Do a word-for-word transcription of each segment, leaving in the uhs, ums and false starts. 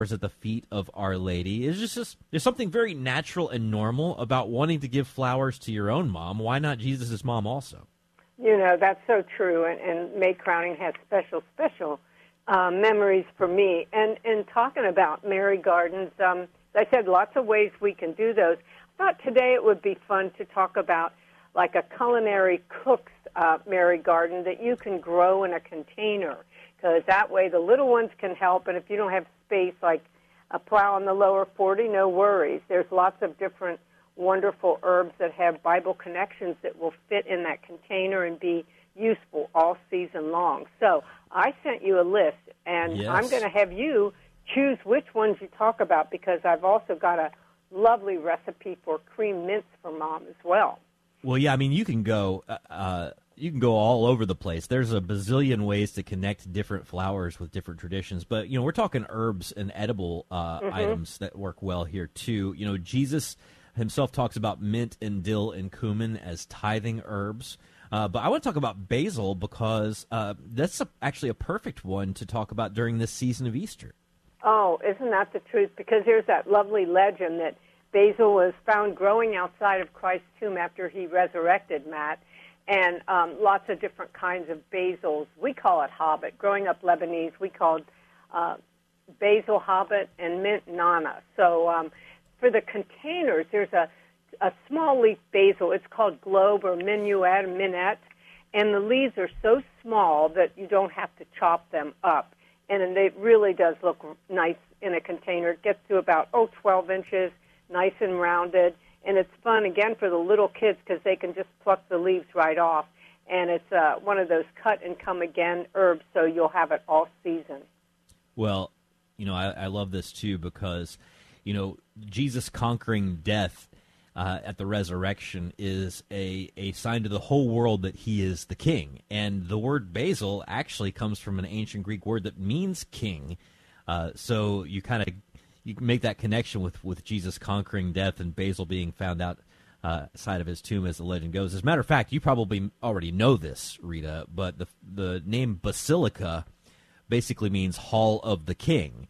at the feet of Our Lady. It's just, just there's something very natural and normal about wanting to give flowers to your own mom. Why not Jesus' mom also? You know, that's so true, and, and May Crowning has special, special uh, memories for me. And, and talking about Mary Gardens, um, as I said, lots of ways we can do those. I thought today it would be fun to talk about like a culinary cook's uh, Mary Garden that you can grow in a container, because that way the little ones can help, and if you don't have space like a plow on the lower forty, no worries. There's lots of different wonderful herbs that have Bible connections that will fit in that container and be useful all season long. So I sent you a list, and yes. I'm going to have you choose which ones you talk about, because I've also got a lovely recipe for cream mints for Mom as well. Well, yeah, I mean, you can go uh, you can go all over the place. There's a bazillion ways to connect different flowers with different traditions, but you know, we're talking herbs and edible uh, mm-hmm. items that work well here too. You know, Jesus himself talks about mint and dill and cumin as tithing herbs. Uh, but I want to talk about basil because uh, that's a, actually a perfect one to talk about during this season of Easter. Oh, isn't that the truth? Because there's that lovely legend that basil was found growing outside of Christ's tomb after he resurrected, Matt, and um, lots of different kinds of basils. We call it hobbit. Growing up Lebanese, we called uh, basil hobbit and mint nana. So um, for the containers, there's a, a small leaf basil. It's called globe or minuet or minette, and the leaves are so small that you don't have to chop them up. And it really does look nice in a container. It gets to about, oh, twelve inches, nice and rounded. And it's fun, again, for the little kids because they can just pluck the leaves right off. And it's uh, one of those cut-and-come-again herbs, so you'll have it all season. Well, you know, I, I love this, too, because, you know, Jesus conquering death uh, at the resurrection is a, a sign to the whole world that he is the king. And the word basil actually comes from an ancient Greek word that means king. Uh, so you kind of you can make that connection with, with Jesus conquering death and basil being found out uh, side of his tomb, as the legend goes. As a matter of fact, you probably already know this, Rita, but the the name basilica basically means hall of the king.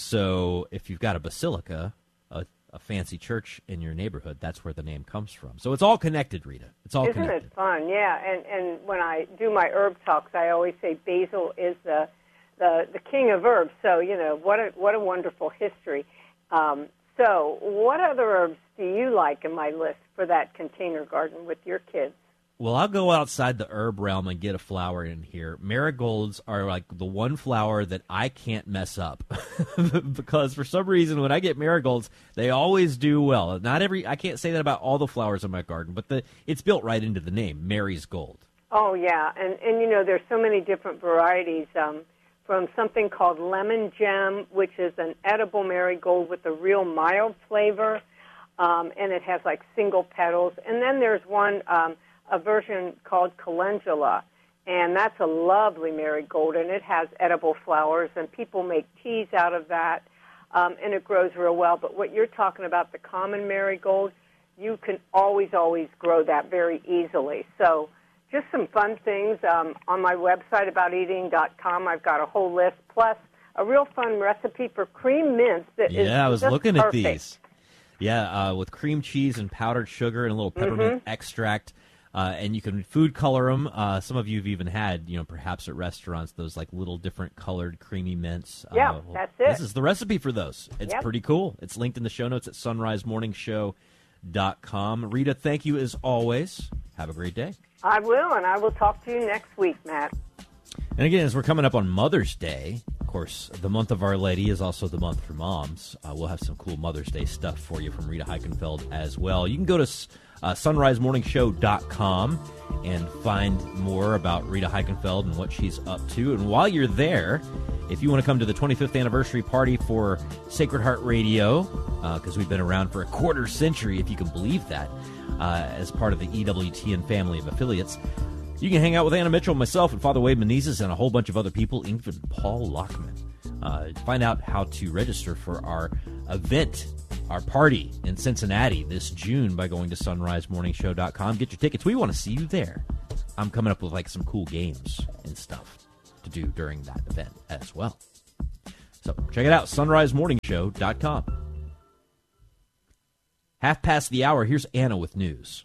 So if you've got a basilica, a, a fancy church in your neighborhood, that's where the name comes from. So it's all connected, Rita. It's all Isn't connected. Isn't it fun? Yeah, and, and when I do my herb talks, I always say basil is the the, the king of herbs. So, you know, what a, what a wonderful history. Um, so what other herbs do you like in my list for that container garden with your kids? Well, I'll go outside the herb realm and get a flower in here. Marigolds are like the one flower that I can't mess up because for some reason when I get marigolds, they always do well. Not every I can't say that about all the flowers in my garden, but the it's built right into the name, Mary's Gold. Oh, yeah, and, and you know, there's so many different varieties, um, from something called Lemon Gem, which is an edible marigold with a real mild flavor, um, and it has like single petals. And then there's one, um, a version called Calendula, and that's a lovely marigold, and it has edible flowers, and people make teas out of that, um, and it grows real well. But what you're talking about, the common marigold, you can always, always grow that very easily. So just some fun things. Um, on my website, about eating dot com, I've got a whole list, plus a real fun recipe for cream mints that yeah, is I was just looking perfect. at these. Yeah, uh, with cream cheese and powdered sugar and a little peppermint mm-hmm. extract. Uh, and you can food color them. Uh, some of you have even had, you know, perhaps at restaurants, those like little different colored creamy mints. Yeah, uh, well, that's it. This is the recipe for those. It's yep. pretty cool. It's linked in the show notes at sunrise morning show dot com. Rita, thank you as always. Have a great day. I will, and I will talk to you next week, Matt. And again, as we're coming up on Mother's Day, of course, the month of Our Lady is also the month for moms. Uh, we'll have some cool Mother's Day stuff for you from Rita Heikenfeld as well. You can go to uh, sunrise morning show dot com and find more about Rita Heikenfeld and what she's up to. And while you're there, if you want to come to the twenty-fifth anniversary party for Sacred Heart Radio, because uh, we've been around for a quarter century, if you can believe that, uh, as part of the E W T N family of affiliates, you can hang out with Anna Mitchell, myself, and Father Wade Menezes, and a whole bunch of other people, even Paul Lockman. Uh, find out how to register for our event, our party in Cincinnati this June by going to sunrise morning show dot com. Get your tickets. We want to see you there. I'm coming up with like some cool games and stuff to do during that event as well. So check it out, sunrise morning show dot com. Half past the hour, here's Anna with news.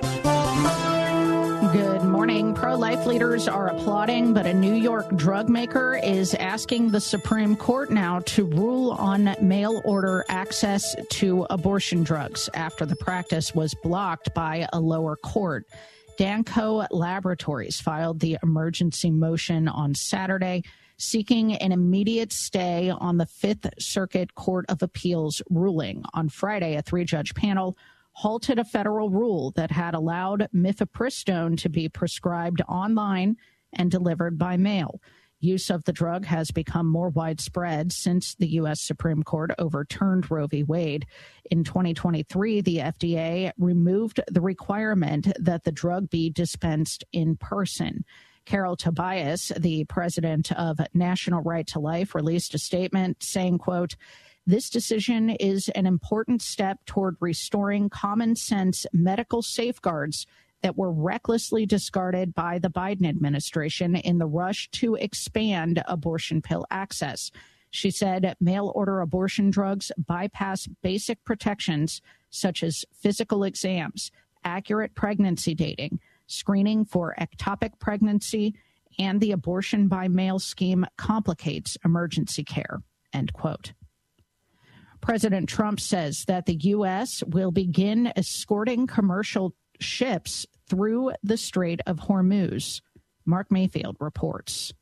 Good morning. Pro-life leaders are applauding, but a New York drug maker is asking the Supreme Court now to rule on mail-order access to abortion drugs after the practice was blocked by a lower court. Danco Laboratories filed the emergency motion on Saturday, seeking an immediate stay on the Fifth Circuit Court of Appeals ruling. On Friday, a three-judge panel halted a federal rule that had allowed mifepristone to be prescribed online and delivered by mail. Use of the drug has become more widespread since the U S Supreme Court overturned Roe v. Wade. In twenty twenty-three, the F D A removed the requirement that the drug be dispensed in person. Carol Tobias, the president of National Right to Life, released a statement saying, quote, "This decision is an important step toward restoring common sense medical safeguards that were recklessly discarded by the Biden administration in the rush to expand abortion pill access." She said mail-order abortion drugs bypass basic protections such as physical exams, accurate pregnancy dating, screening for ectopic pregnancy, and the abortion by mail scheme complicates emergency care, end quote. President Trump says that the U S will begin escorting commercial ships through the Strait of Hormuz. Mark Mayfield reports.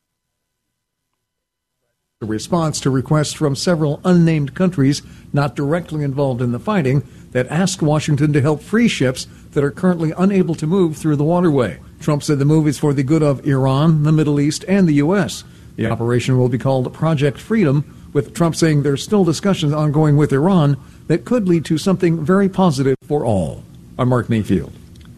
A response to requests from several unnamed countries not directly involved in the fighting that asked Washington to help free ships that are currently unable to move through the waterway. Trump said the move is for the good of Iran, the Middle East, and the U S. The operation will be called Project Freedom, with Trump saying there's still discussions ongoing with Iran that could lead to something very positive for all. I'm Mark Mayfield.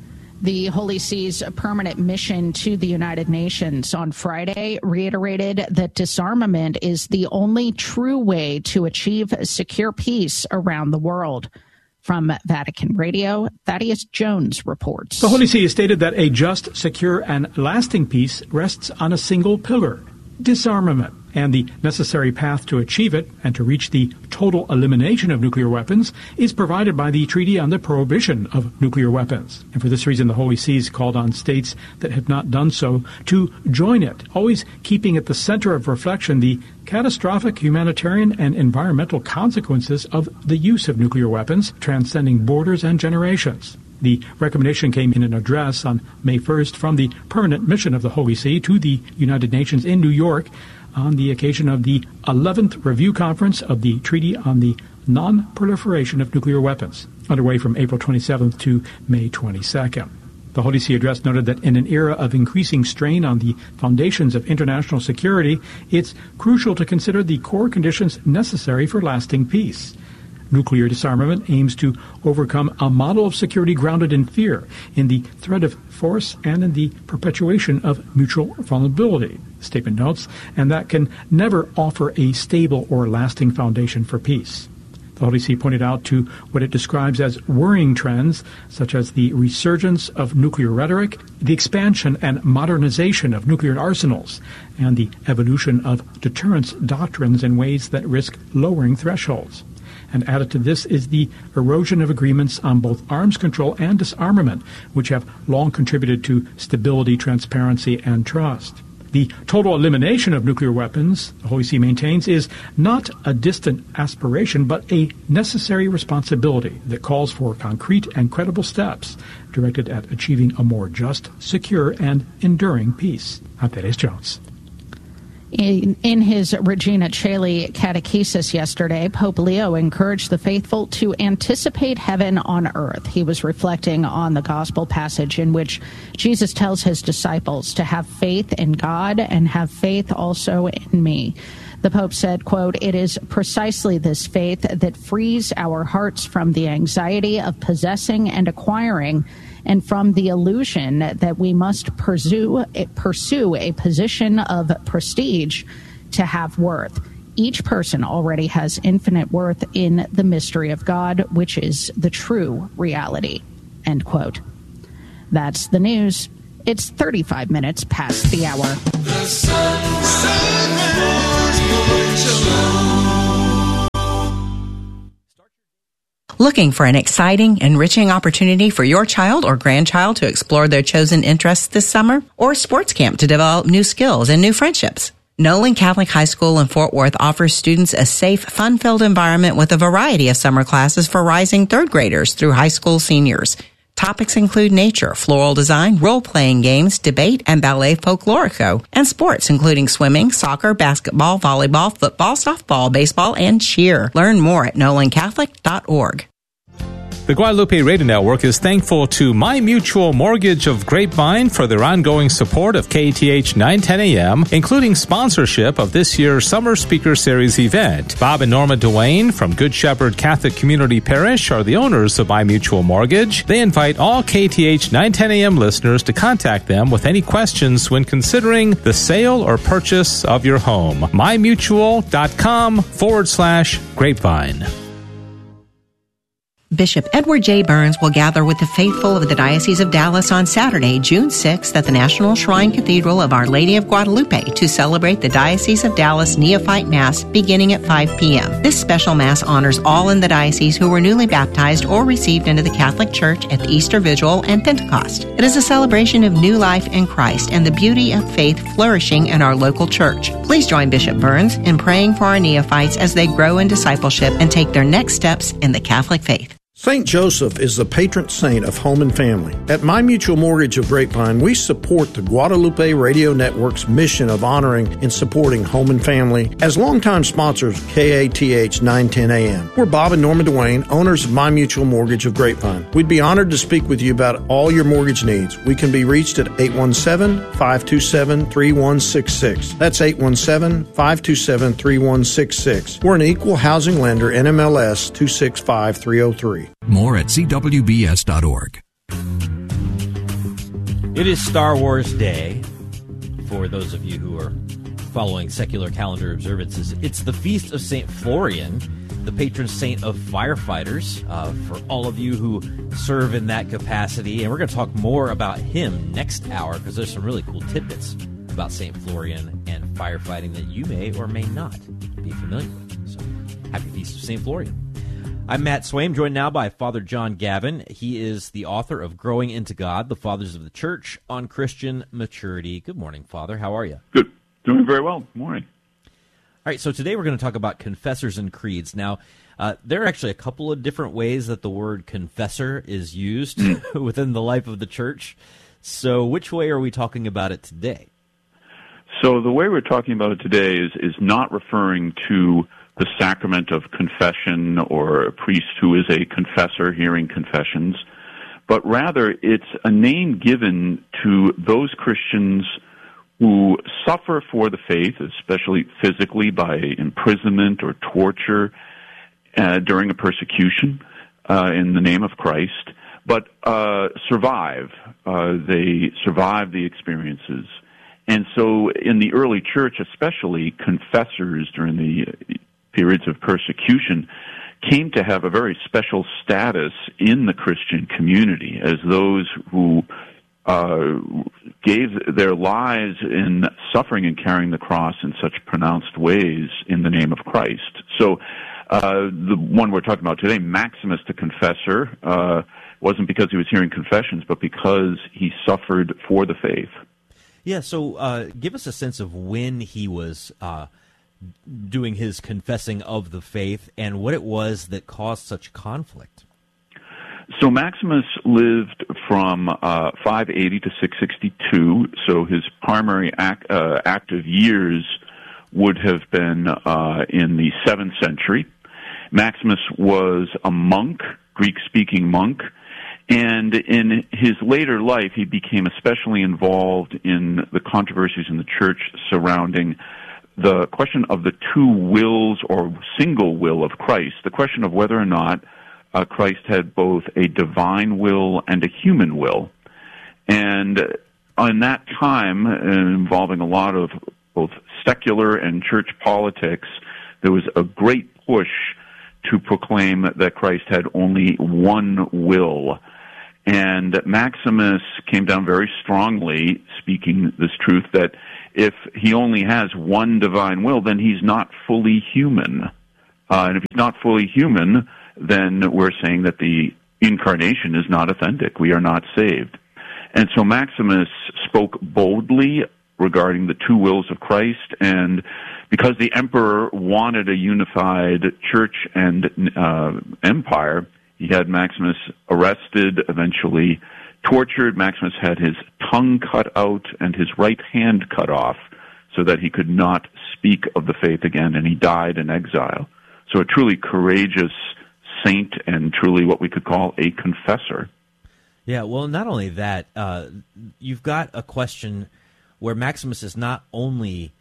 The Holy See's permanent mission to the United Nations on Friday reiterated that disarmament is the only true way to achieve secure peace around the world. From Vatican Radio, Thaddeus Jones reports. The Holy See has stated that a just, secure, and lasting peace rests on a single pillar: disarmament. And the necessary path to achieve it and to reach the total elimination of nuclear weapons is provided by the Treaty on the Prohibition of Nuclear Weapons. And for this reason, the Holy See has called on states that have not done so to join it, always keeping at the center of reflection the catastrophic humanitarian and environmental consequences of the use of nuclear weapons, transcending borders and generations. The recommendation came in an address on May first from the permanent mission of the Holy See to the United Nations in New York on the occasion of the eleventh Review Conference of the Treaty on the Non-Proliferation of Nuclear Weapons, underway from April twenty-seventh to May twenty-second. The Holy See address noted that in an era of increasing strain on the foundations of international security, it's crucial to consider the core conditions necessary for lasting peace. Nuclear disarmament aims to overcome a model of security grounded in fear, in the threat of force, and in the perpetuation of mutual vulnerability, the statement notes, and that can never offer a stable or lasting foundation for peace. The Holy See pointed out to what it describes as worrying trends, such as the resurgence of nuclear rhetoric, the expansion and modernization of nuclear arsenals, and the evolution of deterrence doctrines in ways that risk lowering thresholds. And added to this is the erosion of agreements on both arms control and disarmament, which have long contributed to stability, transparency, and trust. The total elimination of nuclear weapons, the Holy See maintains, is not a distant aspiration, but a necessary responsibility that calls for concrete and credible steps directed at achieving a more just, secure, and enduring peace. I'm Thaddeus Jones. In, in his Regina Caeli catechesis yesterday, Pope Leo encouraged the faithful to anticipate heaven on earth. He was reflecting on the gospel passage in which Jesus tells his disciples to have faith in God and have faith also in me. The Pope said, quote, "It is precisely this faith that frees our hearts from the anxiety of possessing and acquiring, and from the illusion that we must pursue, pursue a position of prestige to have worth. Each person already has infinite worth in the mystery of God, which is the true reality," end quote. That's the news. It's thirty-five minutes past the hour. The sun, sun Looking for an exciting, enriching opportunity for your child or grandchild to explore their chosen interests this summer? Or sports camp to develop new skills and new friendships? Nolan Catholic High School in Fort Worth offers students a safe, fun-filled environment with a variety of summer classes for rising third graders through high school seniors. Topics include nature, floral design, role-playing games, debate, and ballet folklorico, and sports including swimming, soccer, basketball, volleyball, football, softball, baseball, and cheer. Learn more at nolan catholic dot org. The Guadalupe Radio Network is thankful to My Mutual Mortgage of Grapevine for their ongoing support of K A T H nine ten A M, including sponsorship of this year's Summer Speaker Series event. Bob and Norma Duane from Good Shepherd Catholic Community Parish are the owners of My Mutual Mortgage. They invite all K A T H nine ten A M listeners to contact them with any questions when considering the sale or purchase of your home. mymutual.com forward slash grapevine. Bishop Edward J. Burns will gather with the faithful of the Diocese of Dallas on Saturday, June sixth at the National Shrine Cathedral of Our Lady of Guadalupe to celebrate the Diocese of Dallas Neophyte Mass beginning at five p.m. This special Mass honors all in the diocese who were newly baptized or received into the Catholic Church at the Easter Vigil and Pentecost. It is a celebration of new life in Christ and the beauty of faith flourishing in our local church. Please join Bishop Burns in praying for our neophytes as they grow in discipleship and take their next steps in the Catholic faith. Saint Joseph is the patron saint of home and family. At My Mutual Mortgage of Grapevine, we support the Guadalupe Radio Network's mission of honoring and supporting home and family as longtime sponsors of K A T H nine ten A M. We're Bob and Norma Duane, owners of My Mutual Mortgage of Grapevine. We'd be honored to speak with you about all your mortgage needs. We can be reached at eight one seven, five two seven, three one six six. That's eight one seven, five two seven, three one six six. We're an equal housing lender, N M L S two six five three oh three. More at c w b s dot org. It is Star Wars Day. For those of you who are following secular calendar observances, it's the Feast of Saint Florian, the patron saint of firefighters, uh, for all of you who serve in that capacity. And we're going to talk more about him next hour because there's some really cool tidbits about Saint Florian and firefighting that you may or may not be familiar with. So, happy Feast of Saint Florian. I'm Matt Swaim, joined now by Father John Gavin. He is the author of Growing into God, the Fathers of the Church on Christian Maturity. Good morning, Father. How are you? Good. Doing very well. Good morning. All right, so today we're going to talk about confessors and creeds. Now, uh, there are actually a couple of different ways that the word confessor is used within the life of the church. So which way are we talking about it today? So the way we're talking about it today is, is not referring to the sacrament of confession or a priest who is a confessor hearing confessions, but rather it's a name given to those Christians who suffer for the faith, especially physically by imprisonment or torture uh, during a persecution uh, in the name of Christ, but uh, survive. Uh, they survive the experiences. And so in the early church, especially, confessors during the periods of persecution came to have a very special status in the Christian community as those who uh, gave their lives in suffering and carrying the cross in such pronounced ways in the name of Christ. So uh, the one we're talking about today, Maximus the Confessor, uh, wasn't because he was hearing confessions, but because he suffered for the faith. Yeah, so uh, give us a sense of when he was uh doing his confessing of the faith and what it was that caused such conflict. So Maximus lived from uh, five eighty to six sixty-two, so his primary act, uh, active years would have been uh, in the seventh century. Maximus was a monk, Greek-speaking monk, and in his later life he became especially involved in the controversies in the church surrounding the question of the two wills or single will of Christ, the question of whether or not uh, Christ had both a divine will and a human will. And in that time, uh, involving a lot of both secular and church politics, there was a great push to proclaim that Christ had only one will. And Maximus came down very strongly, speaking this truth, that if he only has one divine will, then he's not fully human. Uh, and if he's not fully human, then we're saying that the incarnation is not authentic. We are not saved. And so Maximus spoke boldly regarding the two wills of Christ, and because the emperor wanted a unified church and uh, empire, he had Maximus arrested, eventually tortured. Maximus had his tongue cut out and his right hand cut off so that he could not speak of the faith again, and he died in exile. So a truly courageous saint and truly what we could call a confessor. Yeah, well, not only that, uh, you've got a question where Maximus is not only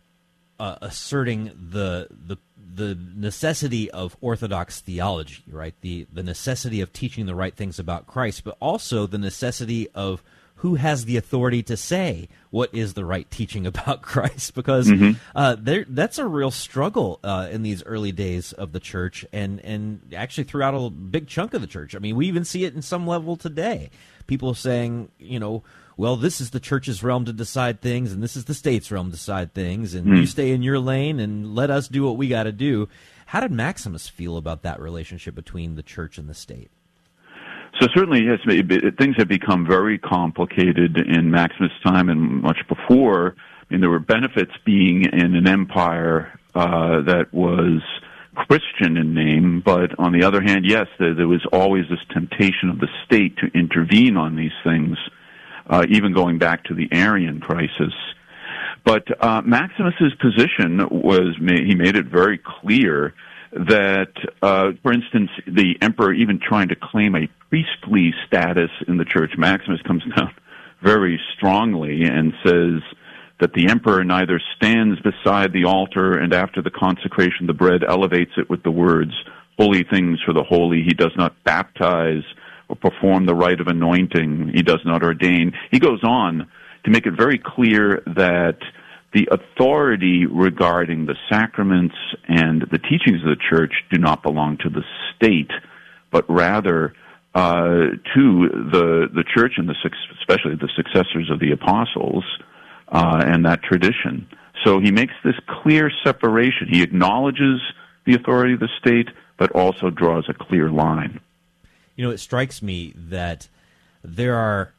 uh, asserting the the the necessity of Orthodox theology, right? The the necessity of teaching the right things about Christ, but also the necessity of who has the authority to say what is the right teaching about Christ, because mm-hmm. uh, there, that's a real struggle uh, in these early days of the church, and, and actually throughout a big chunk of the church. I mean, we even see it in some level today. People saying, you know, well, this is the church's realm to decide things, and this is the state's realm to decide things, and mm-hmm. you stay in your lane and let us do what we got to do. How did Maximus feel about that relationship between the church and the state? So certainly, yes, things have become very complicated in Maximus' time and much before. I mean, there were benefits being in an empire uh, that was Christian in name, but on the other hand, yes, there, there was always this temptation of the state to intervene on these things, uh, even going back to the Arian crisis. But uh, Maximus's position was, he made it very clear that, uh, for instance, the emperor even trying to claim a priestly status in the church, Maximus comes down very strongly and says that the emperor neither stands beside the altar and after the consecration the bread elevates it with the words, holy things for the holy. He does not baptize or perform the rite of anointing. He does not ordain. He goes on to make it very clear that the authority regarding the sacraments and the teachings of the church do not belong to the state, but rather uh, to the the church and the especially the successors of the apostles uh, and that tradition. So he makes this clear separation. He acknowledges the authority of the state, but also draws a clear line. You know, it strikes me that there are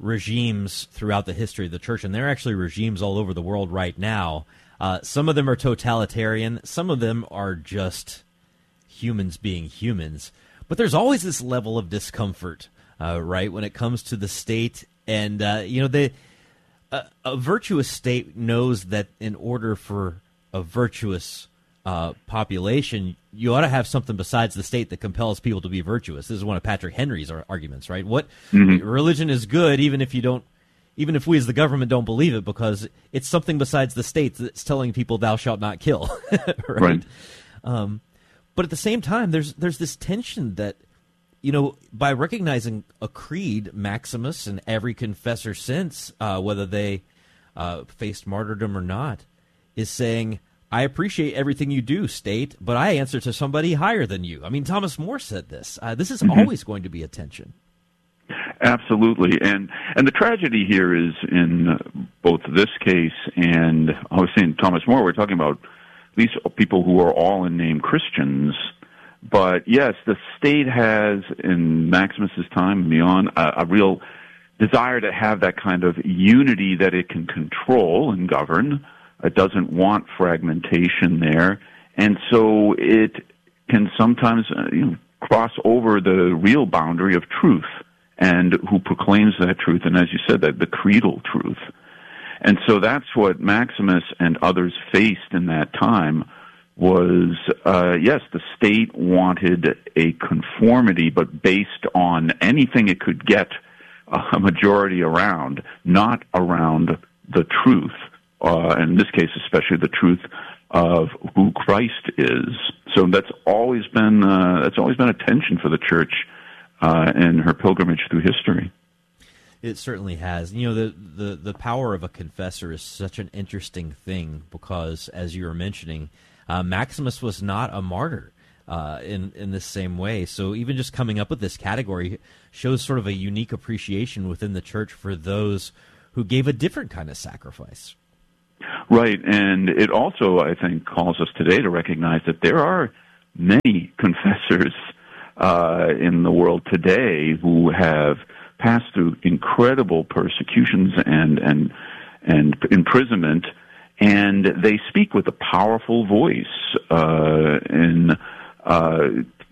regimes throughout the history of the church, and there are actually regimes all over the world right now. Uh, some of them are totalitarian. Some of them are just humans being humans. But there's always this level of discomfort, uh, right, when it comes to the state. And, uh, you know, the, uh, a virtuous state knows that in order for a virtuous uh, population, you ought to have something besides the state that compels people to be virtuous. This is one of Patrick Henry's arguments, right? What mm-hmm. religion is good, even if you don't, even if we as the government don't believe it, because it's something besides the state that's telling people thou shalt not kill, right? right. Um, but at the same time, there's there's this tension that, you know, by recognizing a creed, Maximus and every confessor since, uh, whether they uh, faced martyrdom or not, is saying, I appreciate everything you do, state, but I answer to somebody higher than you. I mean, Thomas More said this. Uh, this is mm-hmm. always going to be a tension. Absolutely. And and the tragedy here is in both this case and, I was saying Thomas More, we're talking about these people who are all in name Christians. But yes, the state has, in Maximus's time and beyond, a, a real desire to have that kind of unity that it can control and govern. It doesn't want fragmentation there, and so it can sometimes uh, you know, cross over the real boundary of truth and who proclaims that truth, and as you said, that the creedal truth. And so that's what Maximus and others faced in that time was, uh, yes, the state wanted a conformity, but based on anything it could get a majority around, not around the truth. Uh, and in this case, especially the truth of who Christ is. So that's always been uh, that's always been a tension for the church uh, in her pilgrimage through history. It certainly has. You know, the, the the power of a confessor is such an interesting thing because, as you were mentioning, uh, Maximus was not a martyr. uh, in in this same way. So even just coming up with this category shows sort of a unique appreciation within the church for those who gave a different kind of sacrifice. Right, and it also, I think, calls us today to recognize that there are many confessors uh, in the world today who have passed through incredible persecutions and and and imprisonment, and they speak with a powerful voice uh, in uh,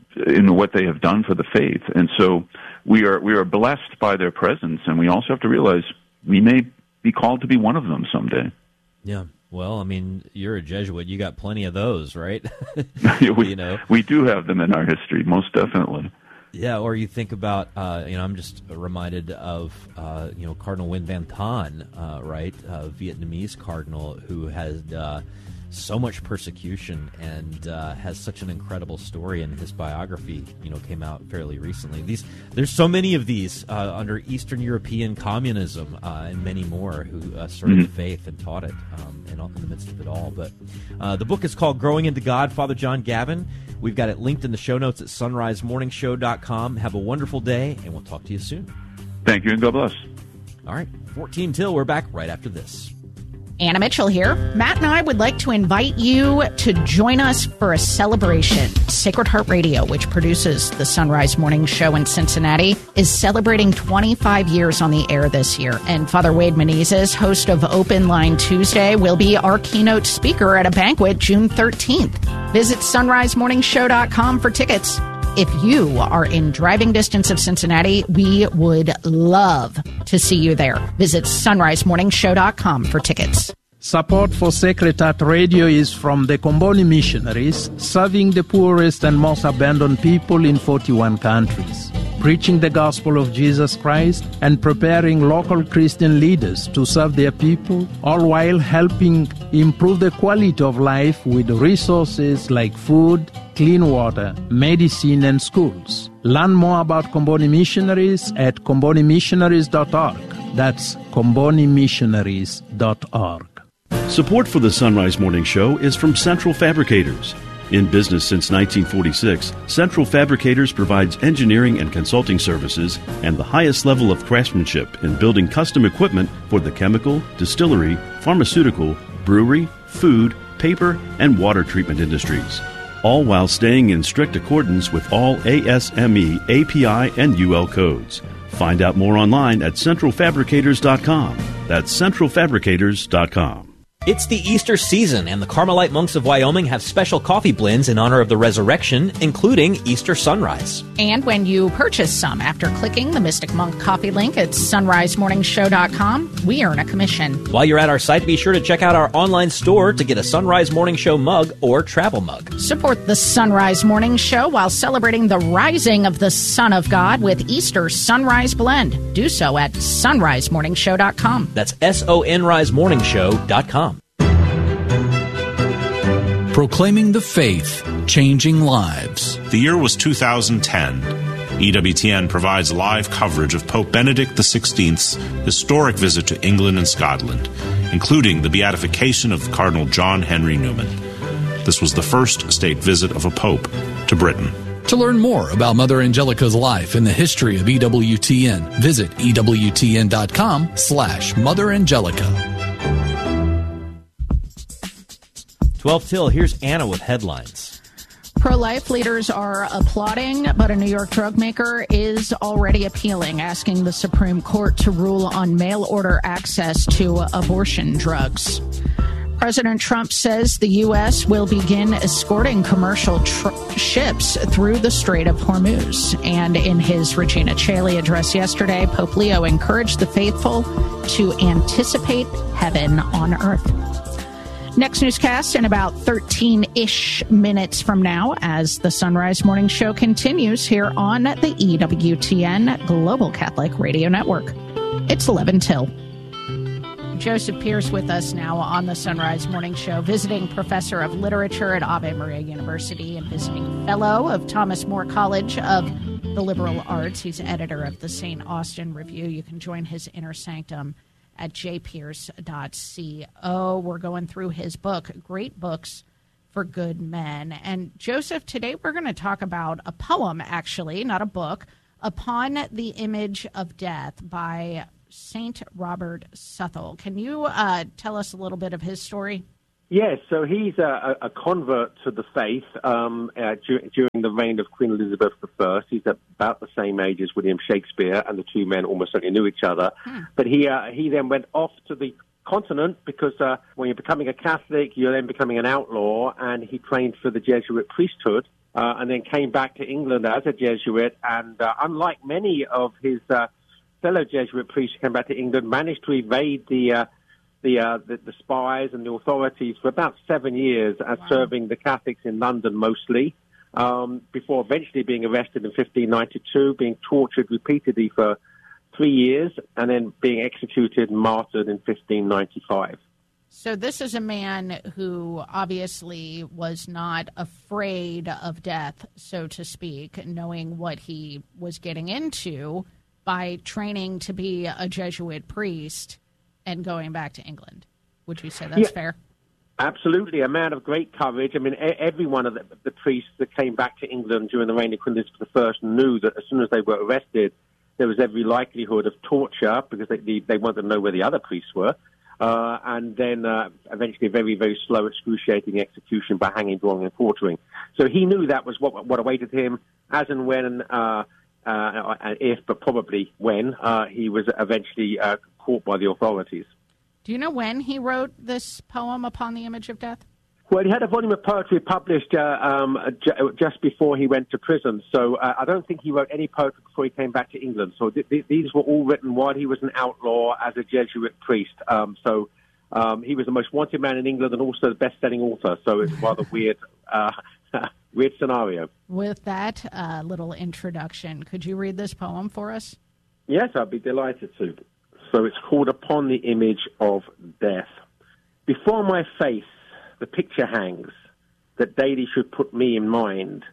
in what they have done for the faith. And so we are we are blessed by their presence, and we also have to realize we may be called to be one of them someday. Yeah. Well, I mean, you're a Jesuit. You got plenty of those, right? we, you know, we do have them in our history, most definitely. Yeah, or you think about, uh, you know, I'm just reminded of, uh, you know, Cardinal Nguyen Van Tan, uh, right, uh, Vietnamese cardinal who had uh, so much persecution and uh, has such an incredible story, and his biography, you know, came out fairly recently. These, there's so many of these uh, under Eastern European communism uh, and many more who uh, started mm-hmm. the faith and taught it um, in, all, in the midst of it all. But uh, the book is called Growing into God, Father John Gavin. We've got it linked in the show notes at sunrise morning show dot com. Have a wonderful day, and we'll talk to you soon. Thank you, and God bless. All right, fourteen till. We're back right after this. Anna Mitchell here. Matt and I would like to invite you to join us for a celebration. Sacred Heart Radio, which produces the Sunrise Morning Show in Cincinnati, is celebrating twenty-five years on the air this year. And Father Wade Menezes, host of Open Line Tuesday, will be our keynote speaker at a banquet June thirteenth. Visit sunrise morning show dot com for tickets. If you are in driving distance of Cincinnati, we would love to see you there. Visit sunrise morning show dot com for tickets. Support for Sacred Heart Radio is from the Comboni Missionaries, serving the poorest and most abandoned people in forty-one countries, preaching the gospel of Jesus Christ and preparing local Christian leaders to serve their people, all while helping improve the quality of life with resources like food, clean water, medicine, and schools. Learn more about Comboni Missionaries at comboni missionaries dot org. That's comboni missionaries dot org. Support for the Sunrise Morning Show is from Central Fabricators. In business since nineteen forty-six, Central Fabricators provides engineering and consulting services and the highest level of craftsmanship in building custom equipment for the chemical, distillery, pharmaceutical, brewery, food, paper, and water treatment industries, all while staying in strict accordance with all A S M E, A P I, and U L codes. Find out more online at central fabricators dot com. That's central fabricators dot com. It's the Easter season, and the Carmelite monks of Wyoming have special coffee blends in honor of the resurrection, including Easter Sunrise. And when you purchase some after clicking the Mystic Monk coffee link at sunrise morning show dot com, we earn a commission. While you're at our site, be sure to check out our online store to get a Sunrise Morning Show mug or travel mug. Support the Sunrise Morning Show while celebrating the rising of the Son of God with Easter Sunrise Blend. Do so at sunrise morning show dot com. That's S O N rise morning show dot com. Proclaiming the faith, changing lives. The year was two thousand ten. E W T N provides live coverage of Pope Benedict the sixteenth's historic visit to England and Scotland, including the beatification of Cardinal John Henry Newman. This was the first state visit of a pope to Britain. To learn more about Mother Angelica's life and the history of E W T N, visit E W T N dot com slash Mother Angelica. twelve till, here's Anna with headlines. Pro-life leaders are applauding, but a New York drug maker is already appealing, asking the Supreme Court to rule on mail-order access to abortion drugs. President Trump says the U S will begin escorting commercial tr- ships through the Strait of Hormuz. And in his Regina Coeli address yesterday, Pope Leo encouraged the faithful to anticipate heaven on earth. Next newscast in about thirteen-ish minutes from now as the Sunrise Morning Show continues here on the E W T N Global Catholic Radio Network. It's eleven till. Joseph Pierce with us now on the Sunrise Morning Show, visiting professor of literature at Ave Maria University and visiting fellow of Thomas More College of the Liberal Arts. He's editor of the Saint Austin Review. You can join his inner sanctum at j pierce dot co. We're going through his book, Great Books for good men. And Joseph, today we're going to talk about a poem, actually, not a book, Upon the Image of Death by Saint Robert Southwell. Can you uh, tell us a little bit of his story? Yes, so he's a, a convert to the faith um, uh, dur- during the reign of Queen Elizabeth the First. He's about the same age as William Shakespeare, and the two men almost certainly knew each other. Hmm. But he uh, he then went off to the continent because uh, when you're becoming a Catholic, you're then becoming an outlaw, and he trained for the Jesuit priesthood, uh, and then came back to England as a Jesuit, and uh, unlike many of his uh, fellow Jesuit priests who came back to England, managed to evade the uh, The, uh, the the spies and the authorities for about seven years as wow. serving the Catholics in London mostly, um, before eventually being arrested in fifteen ninety-two, being tortured repeatedly for three years, and then being executed and martyred in fifteen ninety-five. So this is a man who obviously was not afraid of death, so to speak, knowing what he was getting into by training to be a Jesuit priest and going back to England. Would you say that's yeah, fair? Absolutely. A man of great courage. I mean, every one of the, the priests that came back to England during the reign of Queen Elizabeth the First knew that as soon as they were arrested, there was every likelihood of torture because they, they wanted to know where the other priests were. Uh, and then uh, eventually very, very slow, excruciating execution by hanging, drawing, and quartering. So he knew that was what, what awaited him as and when, uh, uh, if, but probably when, uh, he was eventually uh, caught by the authorities. Do you know when he wrote this poem, Upon the Image of Death? Well, he had a volume of poetry published uh, um, j- just before he went to prison, so uh, I don't think he wrote any poetry before he came back to England. So th- th- these were all written while he was an outlaw as a Jesuit priest. Um, so um, he was the most wanted man in England and also the best-selling author, so it's a rather weird, uh, weird scenario. With that uh, little introduction, could you read this poem for us? Yes, I'd be delighted to. So it's called Upon the Image of Death. Before my face the picture hangs that daily should put me in mind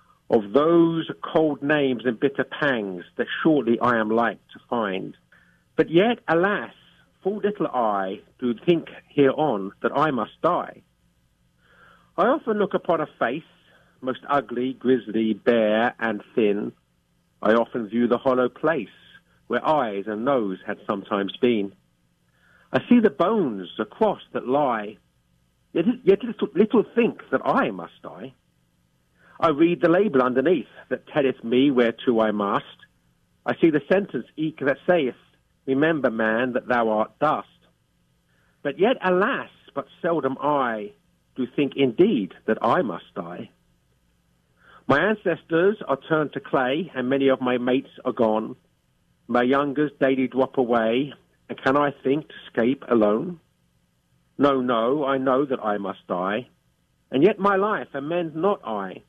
of those cold names and bitter pangs that shortly I am like to find. But yet, alas, full little I do think hereon that I must die. I often look upon a face, most ugly, grisly, bare and thin. I often view the hollow place where eyes and nose had sometimes been. I see the bones across that lie, yet, yet little, little think that I must die. I read the label underneath that telleth me whereto I must. I see the sentence eke that saith, remember, man, that thou art dust. But yet, alas, but seldom I do think indeed that I must die. My ancestors are turned to clay, and many of my mates are gone. My youngers daily drop away, and can I think to escape alone? No, no, I know that I must die, and yet my life amend not I.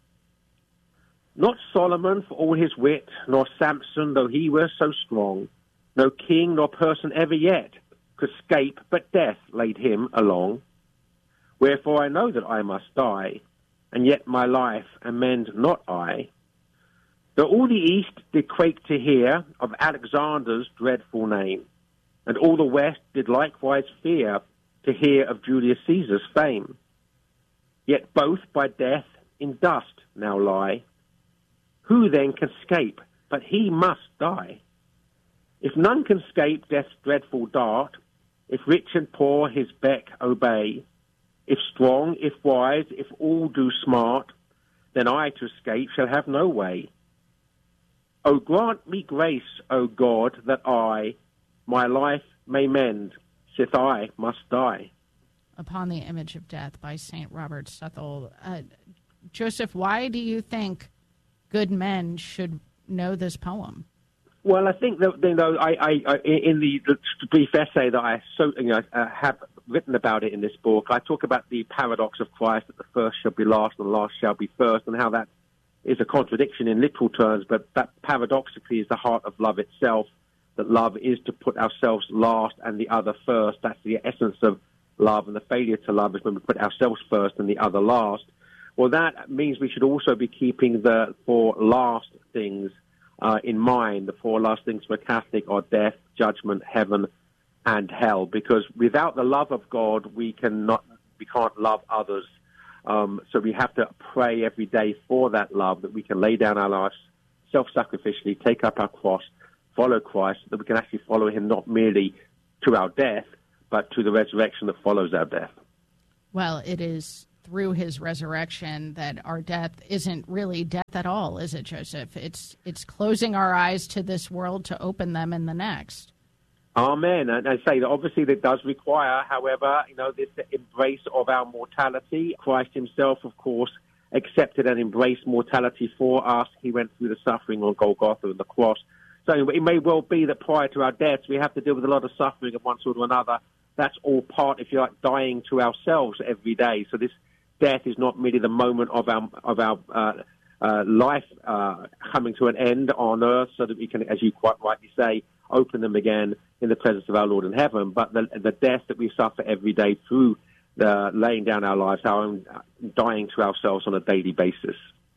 Not Solomon for all his wit, nor Samson, though he were so strong. No king nor person ever yet could escape, but death laid him along. Wherefore I know that I must die, and yet my life amend not I. Though all the East did quake to hear of Alexander's dreadful name, and all the West did likewise fear to hear of Julius Caesar's fame. Yet both by death in dust now lie. Who then can escape? But he must die. If none can escape death's dreadful dart, if rich and poor his beck obey, if strong, if wise, if all do smart, then I to escape shall have no way. O grant me grace, O God, that I my life may mend, sith I must die. Upon the Image of Death by Saint Robert Southwell. Uh, Joseph, why do you think good men should know this poem? Well, I think that, you know, I, I, I in the, the brief essay that I so, you know, uh, have written about it in this book, I talk about the paradox of Christ, that the first shall be last and the last shall be first, and how that is a contradiction in literal terms, but that paradoxically is the heart of love itself, that love is to put ourselves last and the other first. That's the essence of love, and the failure to love is when we put ourselves first and the other last. Well, that means we should also be keeping the four last things uh, in mind. The four last things for a Catholic are death, judgment, heaven, and hell, because without the love of God, we cannot, we can't love others. Um, so we have to pray every day for that love, that we can lay down our lives self-sacrificially, take up our cross, follow Christ, that we can actually follow him not merely to our death, but to the resurrection that follows our death. Well, it is through his resurrection that our death isn't really death at all, is it, Joseph? It's it's closing our eyes to this world to open them in the next. Amen. And I say that obviously that does require, however, you know, this embrace of our mortality. Christ himself, of course, accepted and embraced mortality for us. He went through the suffering on Golgotha and the cross. So it may well be that prior to our deaths, we have to deal with a lot of suffering of one sort or another. That's all part, if you like, dying to ourselves every day. So this death is not merely the moment of our of our uh, uh, life uh, coming to an end on earth, so that we can, as you quite rightly say, open them again in the presence of our Lord in heaven. But the, the death that we suffer every day through the laying down our lives, our own dying to ourselves on a daily basis.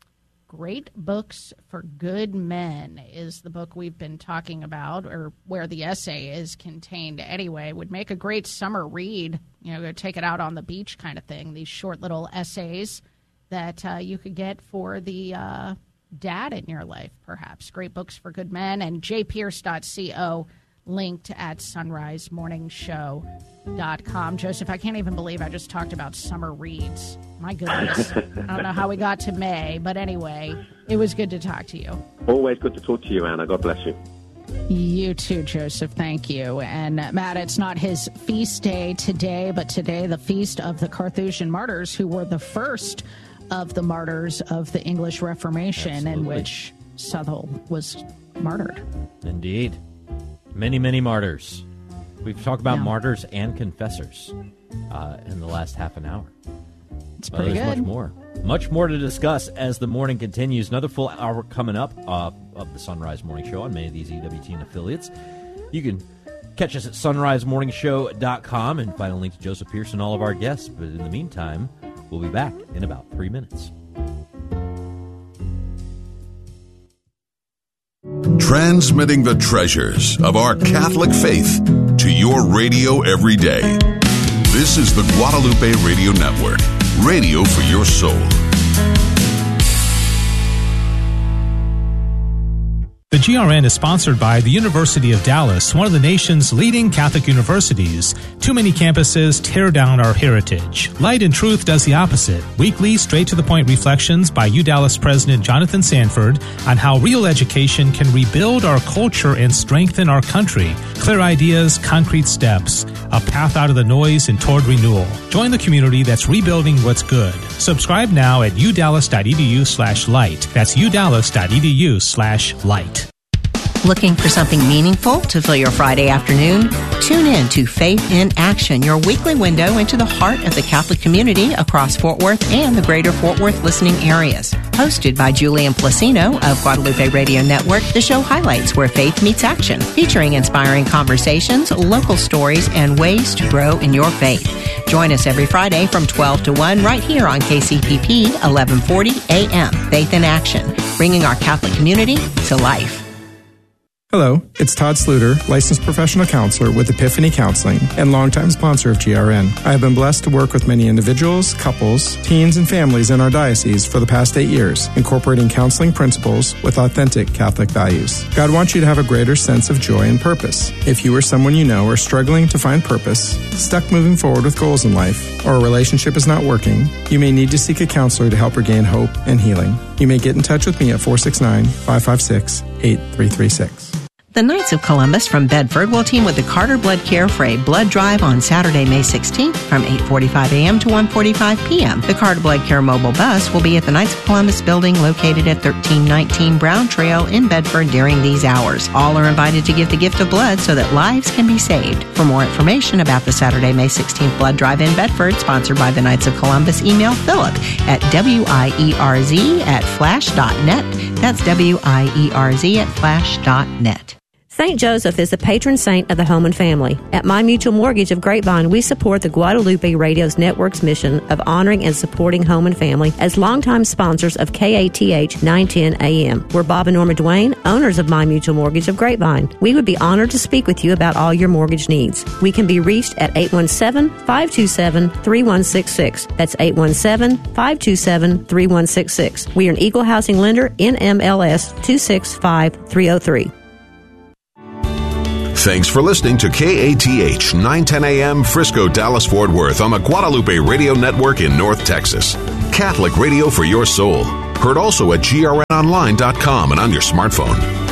Great Books for Good Men is the book we've been talking about, or where the essay is contained anyway. Would make a great summer read, you know, go take it out on the beach kind of thing, these short little essays that uh, you could get for the uh, dad in your life, perhaps. Great Books for Good Men, and j pierce dot co, linked at sunrise morning show dot com. Joseph, I can't even believe I just talked about summer reads. My goodness. I don't know how we got to May, but anyway, it was good to talk to you. Always good to talk to you, Anna. God bless you. You too, Joseph. Thank you. And uh, Matt, it's not his feast day today, but today the feast of the Carthusian martyrs, who were the first of the martyrs of the English Reformation. Absolutely. In which Southwell was martyred. Indeed. Many, many martyrs. We've talked about yeah. martyrs and confessors uh, in the last half an hour. It's pretty well, there's good. Much more. Much more to discuss as the morning continues. Another full hour coming up uh, of the Sunrise Morning Show on many of these E W T N affiliates. You can catch us at sunrise morning show dot com and find a link to Joseph Pierce and all of our guests. But in the meantime, we'll be back in about three minutes. Transmitting the treasures of our Catholic faith to your radio every day. This is the Guadalupe Radio Network, radio for your soul. The G R N is sponsored by the University of Dallas, one of the nation's leading Catholic universities. Too many campuses tear down our heritage. Light and Truth does the opposite. Weekly, straight-to-the-point reflections by U Dallas President Jonathan Sanford on how real education can rebuild our culture and strengthen our country. Clear ideas, concrete steps, a path out of the noise and toward renewal. Join the community that's rebuilding what's good. Subscribe now at udallas.edu slash light. That's udallas.edu slash light. Looking for something meaningful to fill your Friday afternoon? Tune in to Faith in Action, your weekly window into the heart of the Catholic community across Fort Worth and the greater Fort Worth listening areas. Hosted by Julian Placino of Guadalupe Radio Network, the show highlights where faith meets action, featuring inspiring conversations, local stories, and ways to grow in your faith. Join us every Friday from twelve to one right here on K C P P eleven forty A M. Faith in Action, bringing our Catholic community to life. Hello, it's Todd Sluter, licensed professional counselor with Epiphany Counseling and longtime sponsor of G R N. I have been blessed to work with many individuals, couples, teens, and families in our diocese for the past eight years, incorporating counseling principles with authentic Catholic values. God wants you to have a greater sense of joy and purpose. If you or someone you know are struggling to find purpose, stuck moving forward with goals in life, or a relationship is not working, you may need to seek a counselor to help regain hope and healing. You may get in touch with me at four six nine, five five six, eight three three six. The Knights of Columbus from Bedford will team with the Carter Blood Care for a blood drive on Saturday, May sixteenth from eight forty-five a m to one forty-five p m The Carter Blood Care mobile bus will be at the Knights of Columbus building located at thirteen nineteen Brown Trail in Bedford during these hours. All are invited to give the gift of blood so that lives can be saved. For more information about the Saturday, May sixteenth blood drive in Bedford, sponsored by the Knights of Columbus, email Philip at wierz at flash dot net. That's W I E R Z at flash dot net. Saint Joseph is the patron saint of the home and family. At My Mutual Mortgage of Grapevine, we support the Guadalupe Radio's Network's mission of honoring and supporting home and family as longtime sponsors of K A T H nine ten A M. We're Bob and Norma Duane, owners of My Mutual Mortgage of Grapevine. We would be honored to speak with you about all your mortgage needs. We can be reached at eight one seven, five two seven, three one six six. That's eight one seven, five two seven, three one six six. We are an equal housing lender, N M L S two six five three oh three. Thanks for listening to K A T H nine ten A M Frisco, Dallas, Fort Worth on the Guadalupe Radio Network in North Texas. Catholic radio for your soul. Heard also at G R N online dot com and on your smartphone.